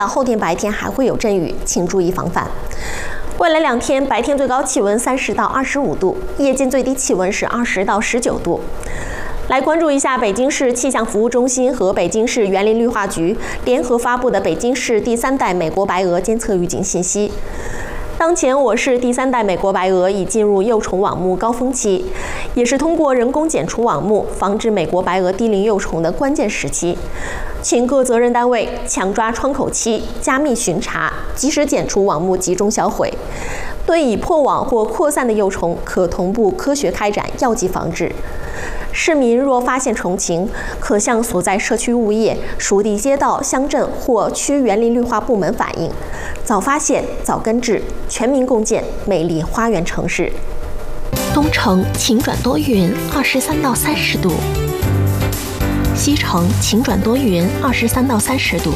后天白天还会有阵雨，请注意防范。未来2天，白天最高气温30到25度，夜间最低气温是20到19度。来关注一下北京市气象服务中心和北京市园林绿化局联合发布的北京市第3代美国白鹅监测预警信息。当前，我市第3代美国白鹅已进入幼虫网目高峰期，也是通过人工剪除网目防止美国白鹅低龄幼虫的关键时期。请各责任单位抢抓窗口期，加密巡查，及时剪除网目，集中销毁。对已破网或扩散的幼虫，可同步科学开展药剂防治。市民若发现虫情，可向所在社区物业、属地街道、乡镇或区园林绿化部门反映，早发现、早根治，全民共建美丽花园城市。 东城晴转多云，23到30度；西城晴转多云，23到30度；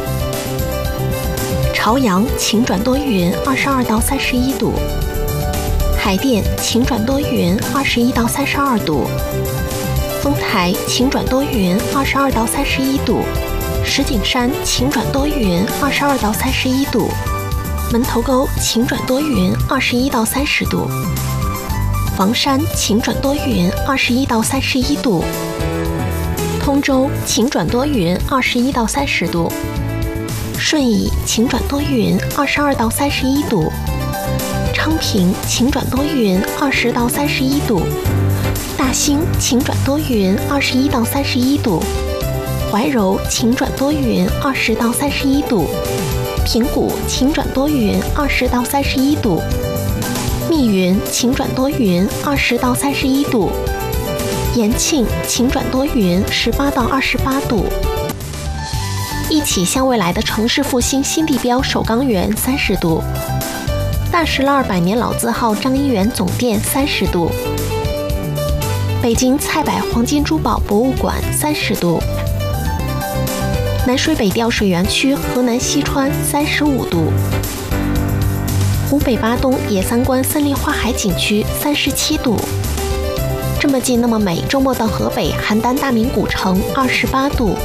朝阳晴转多云，22到31度；海淀晴转多云，21到32度；丰台晴转多云，22到31度；石景山晴转多云，22到31度；门头沟晴转多云，21到30度；房山晴转多云，21到31度；通州晴转多云，21到30度；顺义晴转多云，22到31度；昌平晴转多云，20到31度；大兴晴转多云，21到31度；怀柔晴转多云，20到31度；平谷晴转多云，20到31度；密云晴转多云，20到31度；延庆晴转多云，18到28度。一起向未来的城市复兴新地标首钢园30度，大石栏200年老字号张一元总店30度，北京菜柏黄金珠宝博物馆30度，南水北调水园区河南西川35度，湖北巴东野三关森林花海景区37度。这么近那么美，周末到河北邯郸大明古城28度。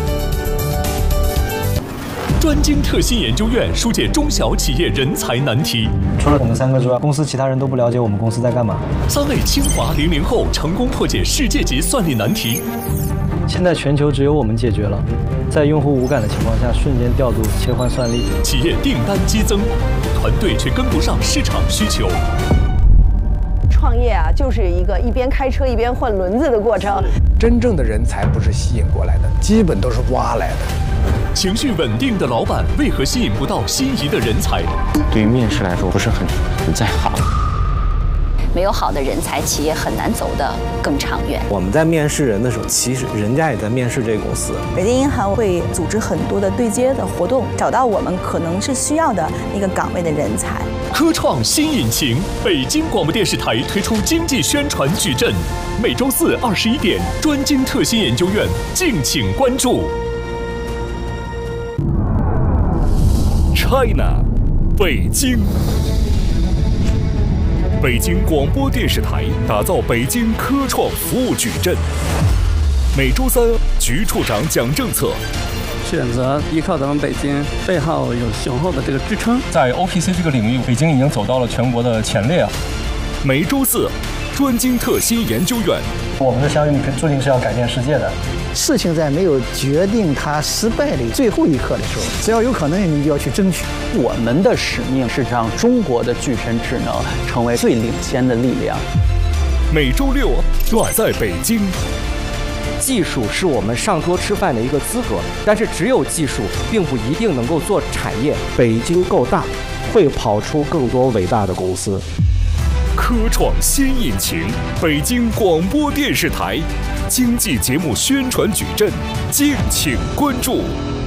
专精特新研究院疏解中小企业人才难题。 除了我们3个之外，公司其他人都不了解我们公司在干嘛。 3位清华00后成功破解世界级算力难题。 现在全球只有我们解决了，在用户无感的情况下，瞬间调度切换算力。 企业订单激增，团队却跟不上市场需求。 创业啊，就是一个一边开车一边换轮子的过程。 真正的人才不是吸引过来的，基本都是挖来的。 情绪稳定的老板为何吸引不到心仪的人才？ 对于面试来说，不是很在行。 没有好的人才，企业很难走得更长远。 我们在面试人的时候，其实人家也在面试这个公司。 北京银行会组织很多的对接的活动，找到我们可能是需要的那个岗位的人才。 科创新引擎，北京广播电视台推出经济宣传矩阵，每周4 21点，专精特新研究院，敬请关注。China， 北京。北京广播电视台打造北京科创服务矩阵，每周3，局处长讲政策。 选择依靠咱们北京背后有雄厚的这个支撑， 在 OPC 这个领域，北京已经走到了全国的前列。 每周4，专精特新研究院。 我们的相遇注定是要改变世界的。 事情在没有决定它失败的最后一刻的时候，只要有可能，你就要去争取。 我们的使命是让中国的具身智能成为最领先的力量。 每周6，我在北京。 技术是我们上桌吃饭的一个资格，但是只有技术并不一定能够做产业。 北京够大，会跑出更多伟大的公司。 科创新引擎，北京广播电视台经济节目宣传矩阵，敬请关注。